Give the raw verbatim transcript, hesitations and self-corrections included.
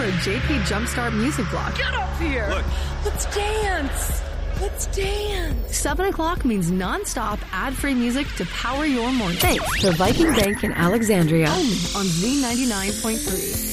for a J P Jumpstart music block. Get up here! Look. Let's dance! Let's dance! seven o'clock means non-stop ad-free music to power your morning. Thanks to Viking Bank in Alexandria. Only on Z ninety-nine point three.